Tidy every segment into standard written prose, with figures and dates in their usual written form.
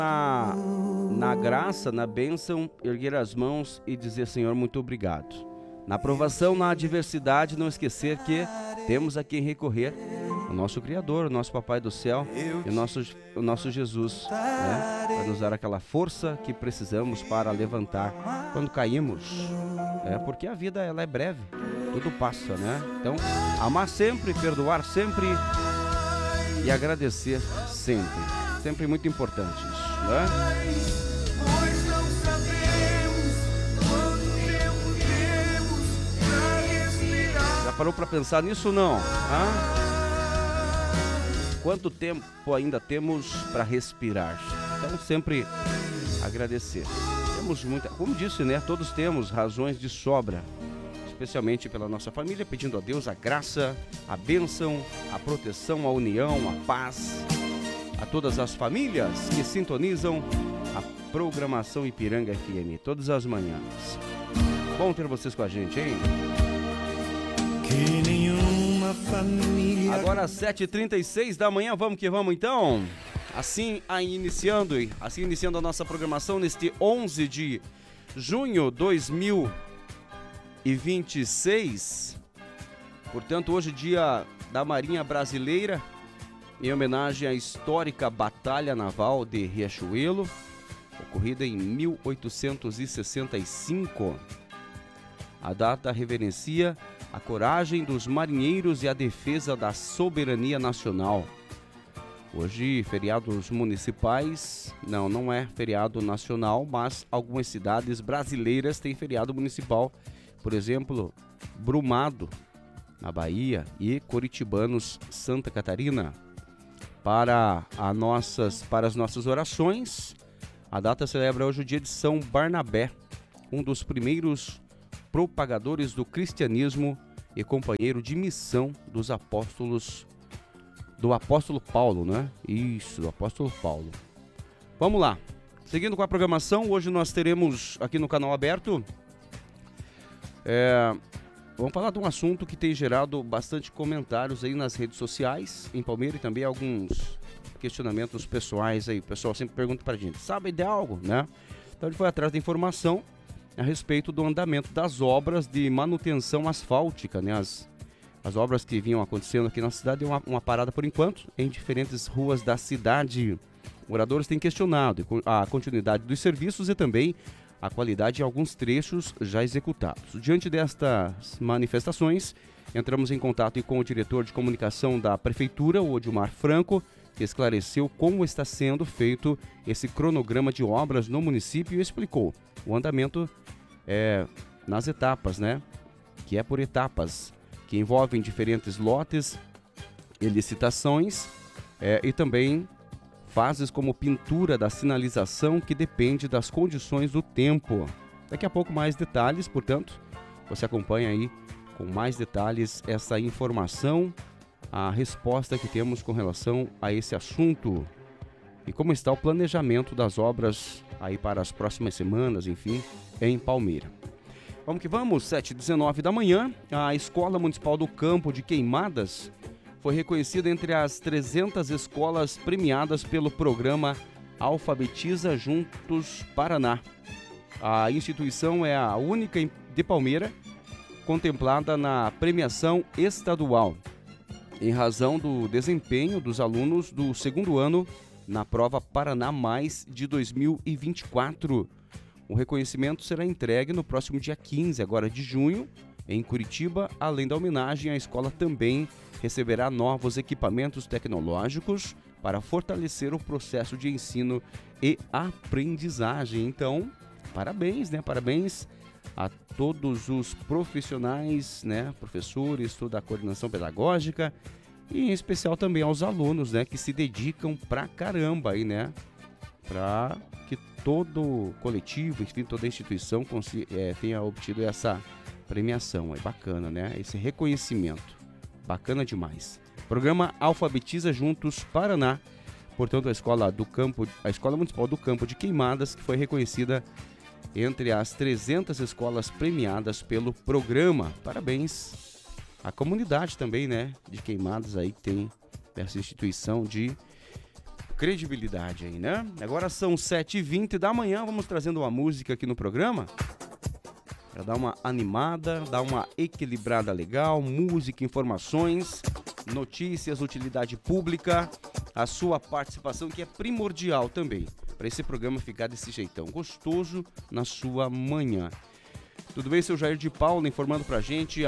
Na graça, na bênção, erguer as mãos e dizer: Senhor, muito obrigado. Na provação, na adversidade, não esquecer que temos a quem recorrer, o nosso Criador, o nosso Papai do Céu e o nosso Jesus, né? Para nos dar aquela força que precisamos para levantar quando caímos. Porque a vida ela é breve, tudo passa, né? Então, amar sempre, perdoar sempre e agradecer sempre. Sempre muito importante isso, né? Já parou para pensar nisso ou não? Quanto tempo ainda temos para respirar? Então sempre agradecer. Temos muita, como disse, né? Todos temos razões de sobra, especialmente pela nossa família, pedindo a Deus a graça, a bênção, a proteção, a união, a paz, a todas as famílias que sintonizam a programação Ipiranga FM todas as manhãs. Bom ter vocês com a gente, hein? Que nenhuma família... Agora 7h36 da manhã, vamos que vamos então. Assim iniciando a nossa programação neste 11 de junho de 2026. Portanto, hoje dia da Marinha Brasileira, em homenagem à histórica Batalha Naval de Riachuelo, ocorrida em 1865. A data reverencia a coragem dos marinheiros e a defesa da soberania nacional. Hoje, feriados municipais, não é feriado nacional, mas algumas cidades brasileiras têm feriado municipal. Por exemplo, Brumado, na Bahia, e Coritibanos, Santa Catarina. Para as nossas orações, a data celebra hoje o dia de São Barnabé, um dos primeiros propagadores do cristianismo e companheiro de missão dos apóstolos, do apóstolo Paulo, né? Isso, do apóstolo Paulo. Vamos lá, seguindo com a programação, hoje nós teremos aqui no canal aberto, vamos falar de um assunto que tem gerado bastante comentários aí nas redes sociais, em Palmeira, e também alguns questionamentos pessoais aí. O pessoal sempre pergunta pra gente, sabe de algo, né? Então ele foi atrás da informação a respeito do andamento das obras de manutenção asfáltica, né? As obras que vinham acontecendo aqui na cidade, uma parada por enquanto em diferentes ruas da cidade. Moradores têm questionado a continuidade dos serviços e também a qualidade de alguns trechos já executados. Diante destas manifestações, entramos em contato com o diretor de comunicação da Prefeitura, o Odilmar Franco, que esclareceu como está sendo feito esse cronograma de obras no município e explicou o andamento nas etapas, né? Que é por etapas, que envolvem diferentes lotes e licitações e também fases como pintura da sinalização, que depende das condições do tempo. Daqui a pouco mais detalhes, portanto, você acompanha aí com mais detalhes essa informação, a resposta que temos com relação a esse assunto e como está o planejamento das obras aí para as próximas semanas, enfim, em Palmeira. Vamos que vamos, 7h19 da manhã, a Escola Municipal do Campo de Queimadas foi reconhecida entre as 300 escolas premiadas pelo programa Alfabetiza Juntos Paraná. A instituição é a única de Palmeira contemplada na premiação estadual, em razão do desempenho dos alunos do segundo ano na prova Paraná Mais de 2024. O reconhecimento será entregue no próximo dia 15, agora de junho, em Curitiba. Além da homenagem, a escola também receberá novos equipamentos tecnológicos para fortalecer o processo de ensino e aprendizagem. Então, parabéns, né? Parabéns a todos os profissionais, né? Professores, toda a coordenação pedagógica e em especial também aos alunos, né? Que se dedicam pra caramba aí, né? Para que todo coletivo, enfim, toda instituição tenha obtido essa premiação. É bacana, né? Esse reconhecimento. Bacana demais. Programa Alfabetiza Juntos Paraná. Portanto, a Escola Municipal do Campo de Queimadas, que foi reconhecida entre as 300 escolas premiadas pelo programa. Parabéns à comunidade também, né? De Queimadas aí, que tem essa instituição de credibilidade aí, né? Agora são 7h20 da manhã, vamos trazendo uma música aqui no programa para dar uma animada, dar uma equilibrada legal, música, informações, notícias, utilidade pública, a sua participação que é primordial também, para esse programa ficar desse jeitão gostoso na sua manhã. Tudo bem, seu Jair de Paula informando pra gente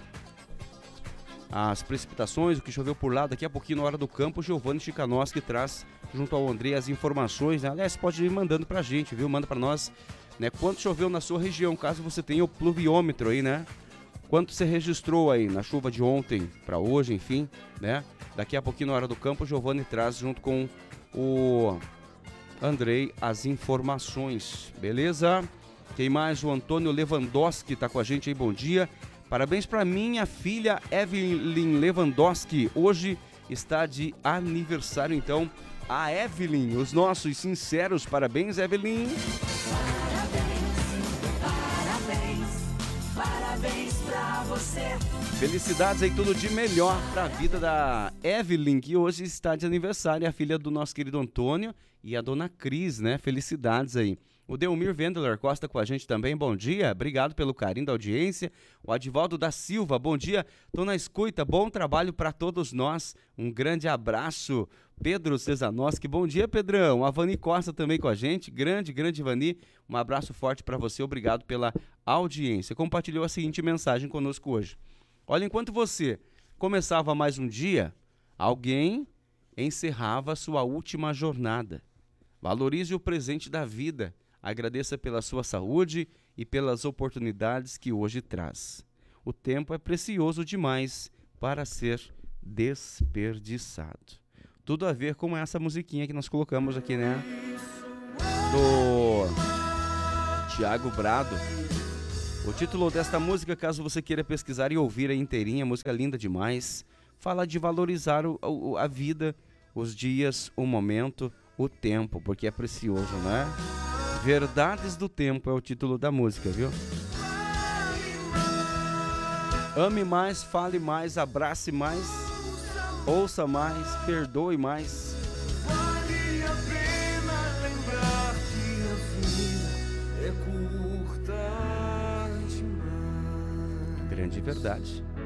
as precipitações, o que choveu por lá, daqui a pouquinho na hora do campo, o Giovanni Chicanoski traz junto ao André as informações, né? Aliás, pode ir mandando pra gente, viu? Manda pra nós, né? Quanto choveu na sua região, caso você tenha o pluviômetro aí, né? Quanto você registrou aí na chuva de ontem pra hoje, enfim, né? Daqui a pouquinho na hora do campo, o Giovanni traz junto com o Andrei as informações, beleza? Quem mais? O Antônio Lewandowski tá com a gente aí, bom dia. Parabéns para minha filha Evelyn Lewandowski, hoje está de aniversário, então, a Evelyn, os nossos sinceros parabéns, Evelyn. Parabéns pra você. Felicidades aí, tudo de melhor para a vida da Evelyn, que hoje está de aniversário, a filha do nosso querido Antônio e a dona Cris, né? Felicidades aí. O Delmir Vendler Costa com a gente também, bom dia, obrigado pelo carinho da audiência. O Adivaldo da Silva, bom dia, tô na escuta, bom trabalho para todos nós, um grande abraço. Pedro Cesanoski, bom dia, Pedrão. A Vani Costa também com a gente, grande Vani, um abraço forte para você, obrigado pela audiência. Compartilhou a seguinte mensagem conosco hoje. Olha, enquanto você começava mais um dia, alguém encerrava sua última jornada. Valorize o presente da vida. Agradeça pela sua saúde e pelas oportunidades que hoje traz. O tempo é precioso demais para ser desperdiçado. Tudo a ver com essa musiquinha que nós colocamos aqui, né? Do Thiago Brado. O título desta música, caso você queira pesquisar e ouvir a inteirinha, música linda demais, fala de valorizar a vida, os dias, o momento, o tempo, porque é precioso, né? Verdades do Tempo é o título da música, viu? Ame mais, fale mais, abrace mais, ouça mais, perdoe mais. Vale a pena lembrar que a vida é curta demais. Grande verdade.